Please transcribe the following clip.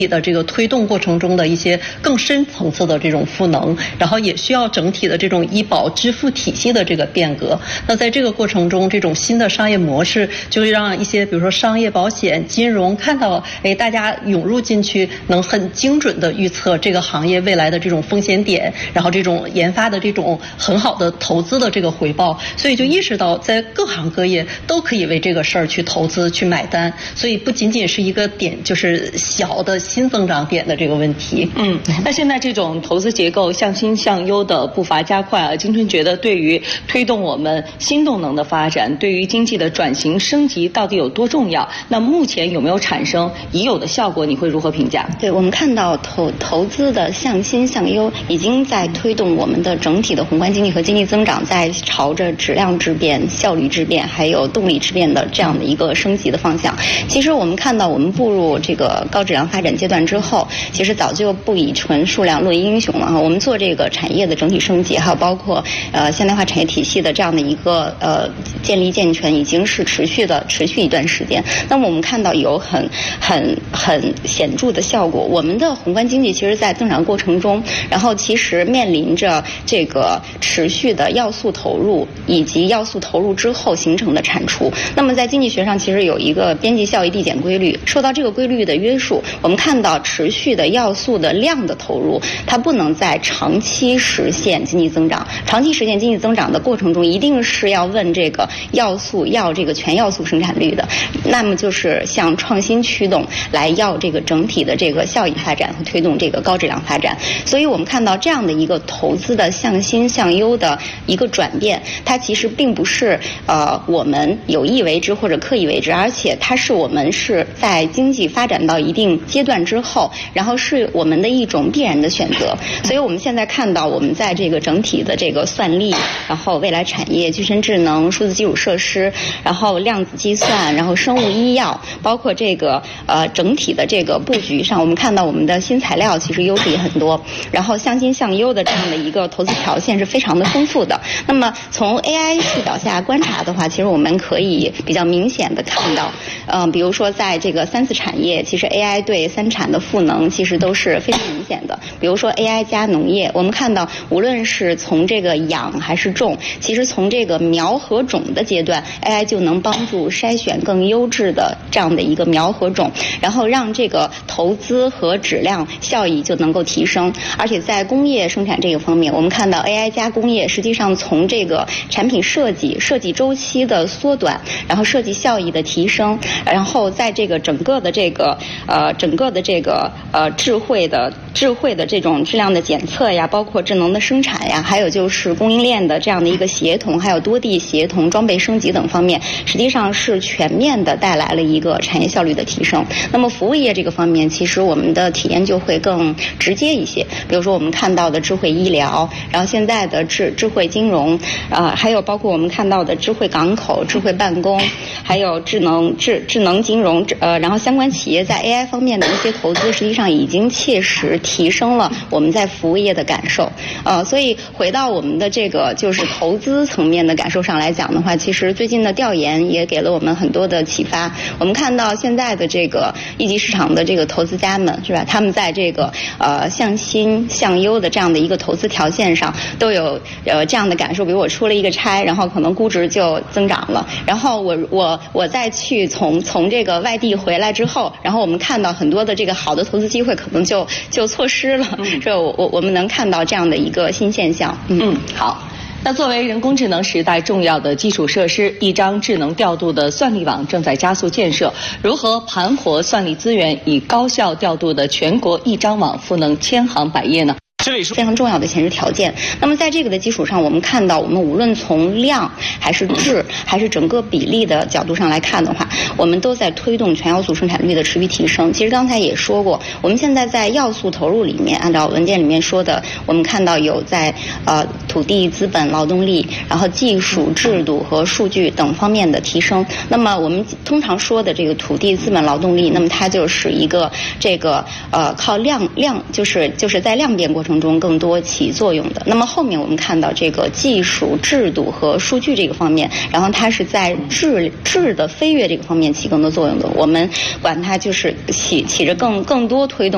的这个推动过程中的一些更深层次的这种赋能，然后也需要整体的这种医保支付体系的这个变革。那在这个过程中，这种新的商业模式就会让一些比如说商业保险、金融看到，大家涌入进去，能很精准的预测这个行业未来的这种风险点，然后这种研发的这种很好的投资的这个回报，所以就意识到在各行各业都可以为这个事儿去投资去买单，所以不仅仅是一个点，就是小的新增长点的这个问题。 那现在这种投资结构向新向优的步伐加快啊，金春觉得对于推动我们新动能的发展，对于经济的转型升级到底有多重要？那目前有没有产生已有的效果？你会如何评价？ 对，我们看到投资的向新向优已经在推动我们的整体的宏观经济和经济增长在朝着质量质变、效率质变还有动力质变的这样的一个升级的方向。其实我们看到我们步入这个高质量发展阶段之后，其实早就不以纯数量论英雄了。我们做这个产业的整体升级，还有包括现代化产业体系的这样的一个建立健全，已经是持续一段时间。那么我们看到有很显著的效果。我们的宏观经济其实在增长过程中，然后其实面临着这个持续的要素投入以及要素投入之后形成的产出。那么在经济学上其实有一个边际效益递减规律，受到这个规律的约束，我们看到持续的要素的量的投入，它不能在长期实现经济增长。长期实现经济增长的过程中，一定是要问这个要素要这个全要素生产率的，那么就是向创新驱动来要这个整体的这个效益发展和推动这个高质量发展。所以我们看到这样的一个投资的向新向优的一个转变，它其实并不是我们有意为之或者刻意为之，而且它是我们是在经济发展到一定阶段之后，然后是我们的一种必然的选择。所以我们现在看到我们在这个整体的这个算力，然后未来产业、具身智能、数字基础设施，然后量子计算，然后生物医药，包括这个整体的这个布局上，我们看到我们的新材料其实优势也很多，然后向新向优的这样的一个投资条件是非常的丰富的。那么从 AI 视角下观察的话，其实我们可以比较明显的看到，比如说在这个3、4产业，其实 AI 对3产的赋能其实都是非常明显的。比如说 AI 加农业，我们看到无论是从这个养还是种，其实从这个苗和种的阶段 AI 就能帮助筛选更优质的这样的一个苗和种，然后让这个投资和质量效益就能够提升。而且在工业生产这个方面，我们看到 AI 加工业实际上从这个产品设计周期的缩短，然后设计效益的提升，然后在这个整个的这个智慧的这种质量的检测呀，包括智能的生产呀，还有就是供应链的这样的一个协同，还有多地协同、装备升级等方面，实际上是全面的带来了一个产业效率的提升。那么服务业这个方面，其实我们的体验就会更直接一些。比如说我们看到的智慧医疗，然后现在的智慧金融，还有包括我们看到的智慧港口、智慧办公，还有智能金融，然后相关企业在 AI 方面的一些投资，实际上已经切实提升了我们在服务业的感受。所以回到我们的这个就是投资层面的感受上来讲的话，其实最近的调研也给了我们很多的启发。我们看到现在的这个一级市场的这个投资家们，是吧？他们在这个向新向优的这样的一个投资条件上都有这样的感受。比如我出了一个差，然后可能估值就增长了，然后我再去从这个外地回来之后，然后我们看到很多的这个好的投资机会可能就错失了。这我们能看到这样的一个新现象。 好。那作为人工智能时代重要的基础设施，一张智能调度的算力网正在加速建设。如何盘活算力资源，以高效调度的全国一张网赋能千行百业呢？ 这里是非常重要的前置条件。那么在这个的基础上，我们看到我们无论从量还是质还是整个比例的角度上来看的话，我们都在推动全要素生产率的持续提升。其实刚才也说过，我们现在在要素投入里面，按照文件里面说的，我们看到有在土地、资本、劳动力，然后技术、制度和数据等方面的提升。那么我们通常说的这个土地、资本、劳动力，那么它就是一个这个靠量就是在量变过程中更多起作用的。那么后面我们看到这个技术、制度和数据这个方面，然后它是在质的飞跃这个方面起更多作用的。我们管它就是起着更多推动